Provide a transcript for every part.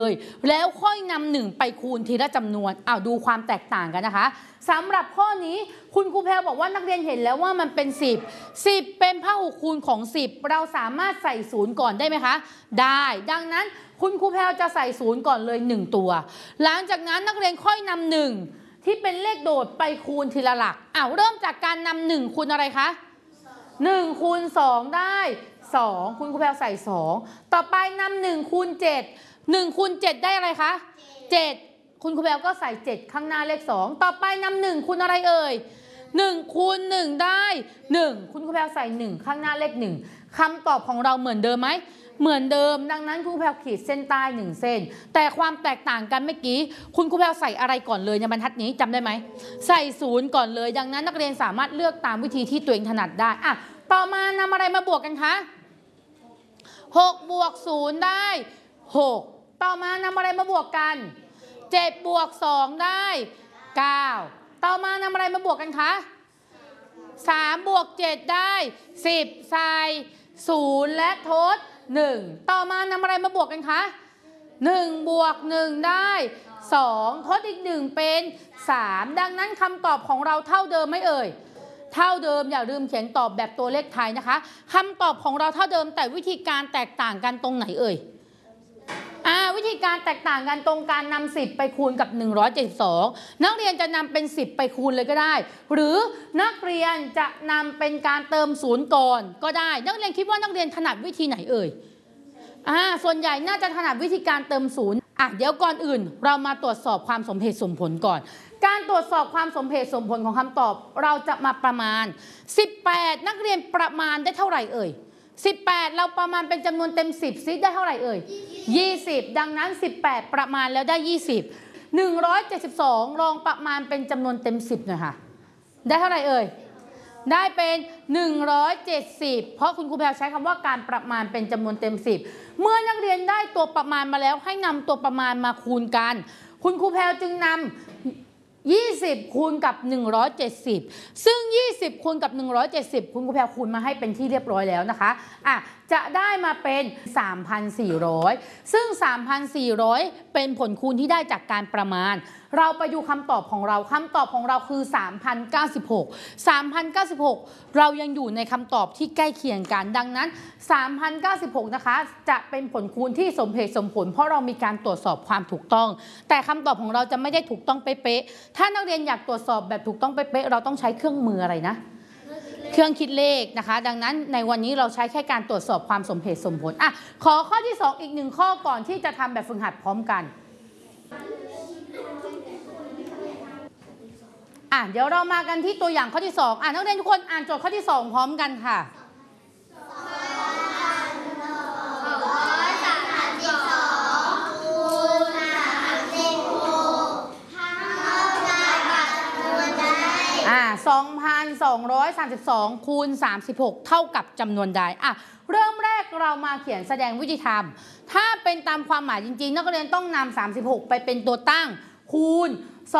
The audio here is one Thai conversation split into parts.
แล้วค่อยนำ1ไปคูณทีละจำนวนดูความแตกต่างกันนะคะสำหรับข้อนี้คุณครูแพรบอกว่านักเรียนเห็นแล้วว่ามันเป็น10เป็นพหุคูณของ10เราสามารถใส่0ก่อนได้ไหมคะได้ดังนั้นคุณครูแพรจะใส่0ก่อนเลย1ตัวหลังจากนั้นนักเรียนค่อยนำ1ที่เป็นเลขโดดไปคูณทีละหลักเริ่มจากการนำ1คูณอะไรคะ1คูณ2ได้2คุณครูแพรใส่2ต่อไปนำ1คูณ7 1คูณ7ได้อะไรคะ7คุณครูแพรก็ใส่7ข้างหน้าเลข2ต่อไปนำ1คูณอะไรเอ่ย1คูณ1ได้1คุณครูแพรใส่1ข้างหน้าเลข1คำตอบของเราเหมือนเดิมไหมเหมือนเดิมดังนั้นคุณครูแพรขีดเส้นใต้1เส้นแต่ความแตกต่างกันเมื่อกี้คุณครูแพรใส่อะไรก่อนเลยในบรรทัดนี้จำได้ไหมใส่0ก่อนเลยดังนั้นนักเรียนสามารถเลือกตามวิธีที่ตัวเองถนัดได้ต่อมานำอะไรมาบวกกันคะ6บวก0ได้6ต่อมานำอะไรมาบวกกัน7บวก2ได้9ต่อมานำอะไรมาบวกกันคะ3บวก7ได้10ใส่0และทด1ต่อมานำอะไรมาบวกกันคะ1บวก1ได้2ทดอีก1เป็น3ดังนั้นคำตอบของเราเท่าเดิมไหมเอ่ยเท่าเดิมอย่าลืมเขียนตอบแบบตัวเลขไทยนะคะคำตอบของเราเท่าเดิมแต่วิธีการแตกต่างกันตรงไหนเอ่ยวิธีการแตกต่างกันตรงการนำ10ไปคูณกับ172นักเรียนจะนำเป็น10ไปคูณเลยก็ได้หรือนักเรียนจะนำเป็นการเติม0ก่อนก็ได้นักเรียนคิดว่านักเรียนถนัดวิธีไหนเอ่ยส่วนใหญ่น่าจะถนัดวิธีการเติม0เดี๋ยวก่อนอื่นเรามาตรวจสอบความสมเหตุสมผลก่อนการตรวจสอบความสมเหตุสมผลของคำตอบเราจะมาประมาณ18นักเรียนประมาณได้เท่าไหร่เอ่ย18เราประมาณเป็นจำนวนเต็ม10ซิได้เท่าไหร่เอ่ย20ดังนั้น18ประมาณแล้วได้20 172ลองประมาณเป็นจำนวนเต็ม10หน่อยค่ะได้เท่าไหร่เอ่ยได้เป็น170เพราะคุณครูแพรใช้คำว่าการประมาณเป็นจำนวนเต็ม10เมื่อนักเรียนได้ตัวประมาณมาแล้วให้นำตัวประมาณมาคูณกันคุณครูแพรจึงนำ20คูณกับ170ซึ่ง20คูณกับ170คุณครูแพรคูณมาให้เป็นที่เรียบร้อยแล้วนะคะจะได้มาเป็น 3,400 ซึ่ง 3,400 เป็นผลคูณที่ได้จากการประมาณเราไปดูคำตอบของเราคำตอบของเราคือ 3,096 เรายังอยู่ในคำตอบที่ใกล้เคียงกันดังนั้น 3,096 นะคะจะเป็นผลคูณที่สมเหตุสมผลเพราะเรามีการตรวจสอบความถูกต้องแต่คำตอบของเราจะไม่ได้ถูกต้องเป๊ะๆถ้านักเรียนอยากตรวจสอบแบบถูกต้องเป๊ะๆเราต้องใช้เครื่องมืออะไรนะเครื่องคิดเลขนะคะดังนั้นในวันนี้เราใช้แค่การตรวจสอบความสมเหตุสมผลขอข้อที่2อีก1ข้อก่อนที่จะทำแบบฝึกหัดพร้อมกันเดี๋ยวเรามากันที่ตัวอย่างข้อที่2นักเรียนทุกคนอ่านโจทย์ข้อที่2พร้อมกันค่ะ2,232 คูณ 36 เท่ากับจำนวนใดเริ่มแรกเรามาเขียนแสดงวิธีทำถ้าเป็นตามความหมายจริงๆนักเรียนต้องนำ36ไปเป็นตัวตั้งคูณ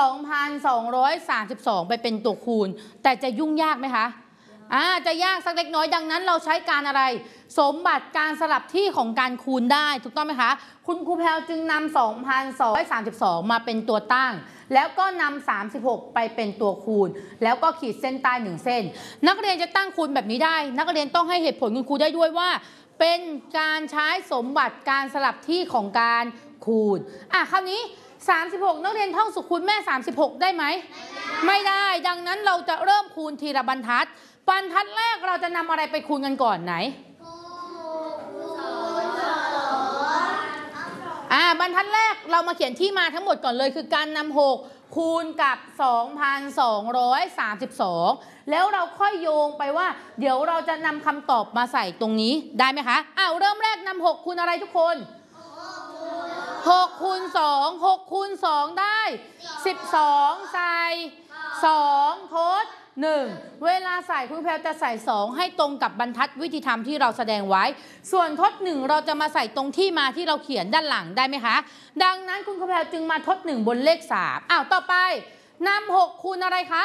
2,232 ไปเป็นตัวคูณแต่จะยุ่งยากไหมคะจะยากสักเล็กน้อยดังนั้นเราใช้การอะไรสมบัติการสลับที่ของการคูณได้ถูกต้องไหมคะคุณครูแพรจึงนำ 2,232 มาเป็นตัวตั้งแล้วก็นำ36ไปเป็นตัวคูณแล้วก็ขีดเส้นใต้1เส้นนักเรียนจะตั้งคูณแบบนี้ได้นักเรียนต้องให้เหตุผลคุณครูได้ด้วยว่าเป็นการใช้สมบัติการสลับที่ของการคูณคราวนี้36นักเรียนท่องสุขคูณแม่36ได้ไหมไม่ได้ดังนั้นเราจะเริ่มคูณทีละบรรทัดแรกเราจะนำอะไรไปคูณกันก่อนไหนบรรทัดแรกเรามาเขียนที่มาทั้งหมดก่อนเลยคือการนำ6คูณกับ 2,232 แล้วเราค่อยโยงไปว่าเดี๋ยวเราจะนำคำตอบมาใส่ตรงนี้ได้ไหมคะเริ่มแรกนำ6คูณอะไรทุกคน6คูณ2 6คูณ2ได้12ใส่2ทด1เวลาใส่คุณแพรจะใส่2ให้ตรงกับบรรทัดวิธีทำที่เราแสดงไว้ส่วนทด1เราจะมาใส่ตรงที่มาที่เราเขียนด้านหลังได้ไหมคะดังนั้นคุณแพรจึงมาทด1บนเลข3ต่อไปนำ6คูณอะไรคะ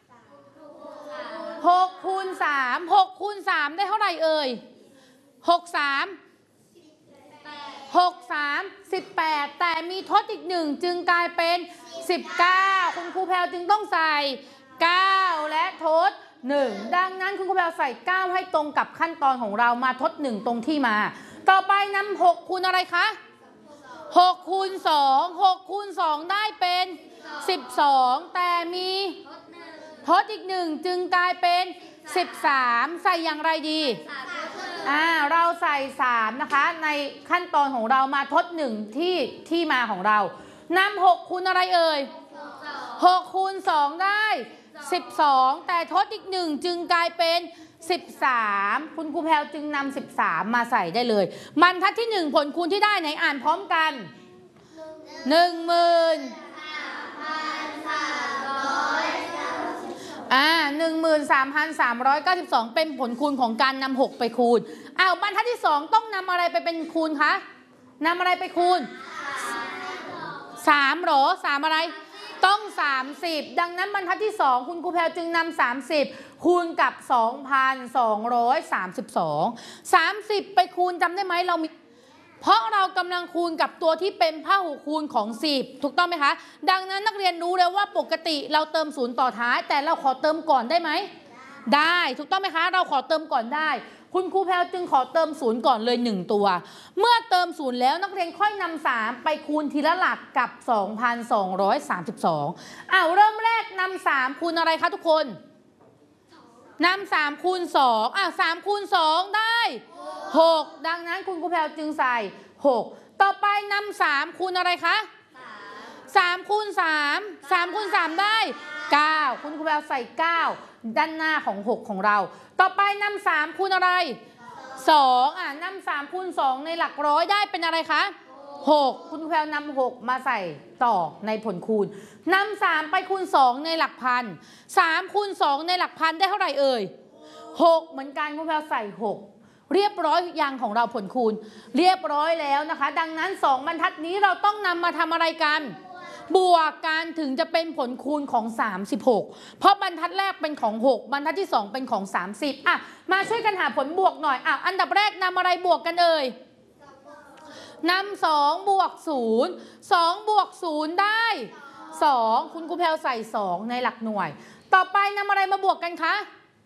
6คูณ3 6คูณ3ได้เท่าไหร่เอ่ย6 3 6 3 18แต่มีทดอีก1จึงกลายเป็น19คุณครูแพรวจึงต้องใส่9และทด1ดังนั้นคุณครูแพรวใส่9ให้ตรงกับขั้นตอนของเรามาทด1ตรงที่มาต่อไปนำ6คูณอะไรคะ6คูณ2 6คูณ2ได้เป็น12แต่มีทดอีก1จึงกลายเป็น13ใส่อย่างไรดีเราใส่3นะคะในขั้นตอนของเรามาทด1ที่มาของเรานำ6คูณอะไรเอ่ย6คูณ2ได้12แต่ทดอีก1จึงกลายเป็น13คุณครูแพรวจึงนำ13มาใส่ได้เลยบรรทัดที่1ผลคูณที่ได้ไหนอ่านพร้อมกัน13,392เป็นผลคูณของการนำ6ไปคูณบรรทัดที่2ต้องนำอะไรไปเป็นคูณคะนำอะไรไปคูณ3หรอ3อะไรต้อง30ดังนั้นบรรทัดที่2คุณครูแพรวจึงนำ30คูณกับ 2,232 30ไปคูณจำได้ไหมเรามีเพราะเรากำลังคูณกับตัวที่เป็นพหูคูณของ10ถูกต้องไหมคะดังนั้นนักเรียนรู้แล้วว่าปกติเราเติม0ต่อท้ายแต่เราขอเติมก่อนได้ไหมได้ถูกต้องไหมคะเราขอเติมก่อนได้คุณครูแพรวจึงขอเติม0ก่อนเลย1ตัวเมื่อเติม0แล้วนักเรียนค่อยนำ3ไปคูณทีละหลักกับ 2,232เริ่มแรกนำ3คูณอะไรคะทุกคนนำ3คูณ23คูณ2ได้6ดังนั้นคุณครูแพรวจึงใส่6ต่อไปนำ3คูณอะไรคะ3คูณ3 3คูณ3ได้9คุณครูแพรวใส่9ด้านหน้าของ6ของเราต่อไปนำ3คูณอะไร2นำ3คูณ2ในหลักร้อยได้เป็นอะไรคะ6คุณครูแพรวนำ6มาใส่ต่อในผลคูณนำ3ไปคูณ2ในหลักพัน3คูณ2ในหลักพันได้เท่าไหร่เอ่ย6เหมือนกันคุณครูแพรวใส่6เรียบร้อยยังของเราผลคูณเรียบร้อยแล้วนะคะดังนั้น2บรรทัดนี้เราต้องนำมาทำอะไรกันบวกกันถึงจะเป็นผลคูณของ36เพราะบรรทัดแรกเป็นของ6บรรทัดที่2เป็นของ30มาช่วยกันหาผลบวกหน่อยอันดับแรกนำอะไรบวกกันเอ่ยนำ2บวก0 2บวก0ได้2คุณครูแพรวใส่2ในหลักหน่วยต่อไปนำอะไรมาบวกกันคะ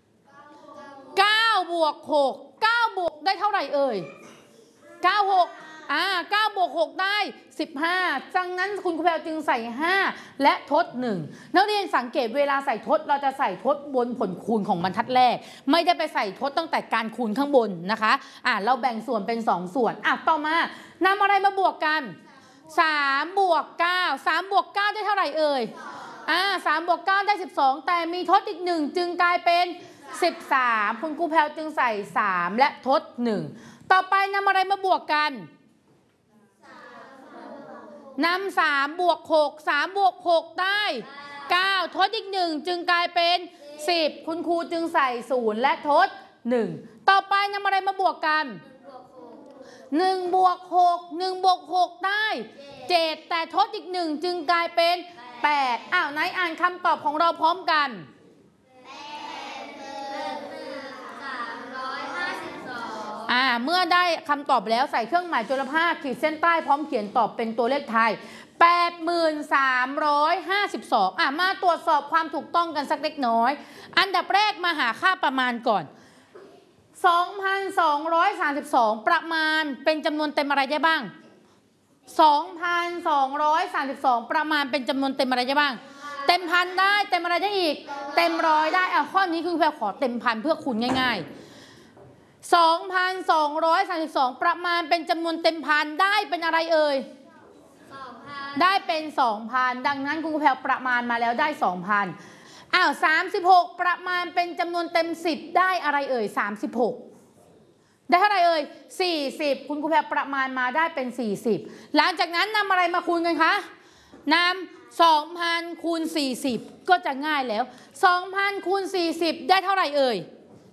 9บวก6 9บวกได้เท่าไหร่เอ่ย9 69บวก6ได้15ดังนั้นคุณครูแพรวจึงใส่5และทด1นักเรียนสังเกตเวลาใส่ทดเราจะใส่ทดบนผลคูณของบรรทัดแรกไม่ได้ไปใส่ทดตั้งแต่การคูณข้างบนนะคะเราแบ่งส่วนเป็น2ส่วนต่อมานำอะไรมาบวกกัน3บวก9 3บวก9ได้เท่าไหร่เอ่ย3บวก9ได้12แต่มีทดอีก1จึงกลายเป็น13คุณครูแพรวจึงใส่3และทด1ต่อไปนำอะไรมาบวกกันนำ3บวก6 3บวก6ได้9ทดอีก1จึงกลายเป็น10คุณครูจึงใส่0และทด1ต่อไปนำอะไรมาบวกกัน1บวก6 1บวก6ได้7แต่ทดอีก1จึงกลายเป็น8ไหนอ่านคำตอบของเราพร้อมกันเมื่อได้คำตอบแล้วใส่เครื่องหมายจุลภาคขีดเส้นใต้พร้อมเขียนตอบเป็นตัวเลขไทย 83,352มาตรวจสอบความถูกต้องกันสักเล็กน้อยอันดับแรกมาหาค่าประมาณก่อน 2,232 ประมาณเป็นจำนวนเต็มอะไรได้บ้าง 2,232 ประมาณเป็นจำนวนเต็มอะไรได้บ้างเต็มพันได้เต็มอะไรได้อีกเต็มร้อยได้ข้อนี้คือแพรขอเต็มพันเพื่อคูณง่ายๆ2,232 ประมาณเป็นจำนวนเต็มพันได้เป็นอะไรเอ่ยได้เป็น 2,000 ดังนั้นคุณครูแพรประมาณมาแล้วได้ 2,000 36 ประมาณเป็นจำนวนเต็ม10ได้อะไรเอ่ย36ได้เท่าไหร่เอ่ย40คุณครูแพรประมาณมาได้เป็น40หลังจากนั้นนำอะไรมาคูณกันคะนำ 2,000 คูณ40ก็จะง่ายแล้ว 2,000 คูณ40ได้เท่าไหร่เอ่ย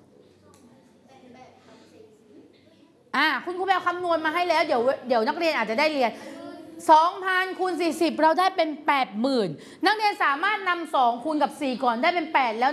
คุณครูแพรคำนวณมาให้แล้วเดี๋ยวนักเรียนอาจจะได้เรียน 2,000 คูณ40เราได้เป็น 80,000นักเรียนสามารถนำ2คูณกับ4ก่อนได้เป็น8แล้ว